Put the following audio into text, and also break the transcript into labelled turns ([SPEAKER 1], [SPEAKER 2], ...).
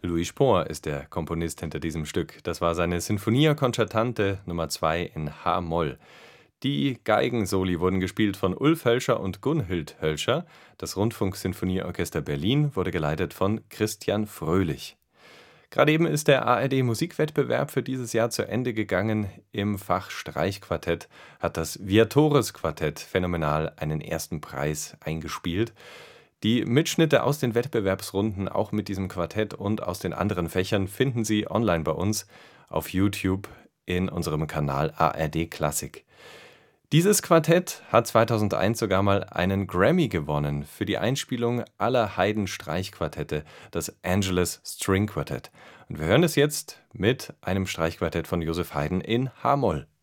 [SPEAKER 1] Louis Spohr ist der Komponist hinter diesem Stück. Das war seine Sinfonia Concertante Nummer 2 in H-Moll. Die Geigensoli wurden gespielt von Ulf Hölscher und Gunhild Hölscher. Das Rundfunksinfonieorchester Berlin wurde geleitet von Christian Fröhlich. Gerade eben ist der ARD-Musikwettbewerb für dieses Jahr zu Ende gegangen. Im Fach Streichquartett hat das Viatoris-Quartett phänomenal einen ersten Preis eingespielt. Die Mitschnitte aus den Wettbewerbsrunden, auch mit diesem Quartett und aus den anderen Fächern, finden Sie online bei uns auf YouTube in unserem Kanal ARD Klassik. Dieses Quartett hat 2001 sogar mal einen Grammy gewonnen für die Einspielung aller Haydn-Streichquartette, das Angeles String Quartet. Und wir hören es jetzt mit einem Streichquartett von Joseph Haydn in H-Moll.